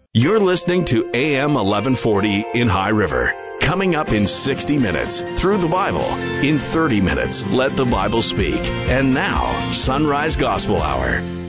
You're listening to AM 1140 in High River. Coming up in 60 minutes, Through the Bible. In 30 minutes, Let the Bible Speak. And now, Sunrise Gospel Hour.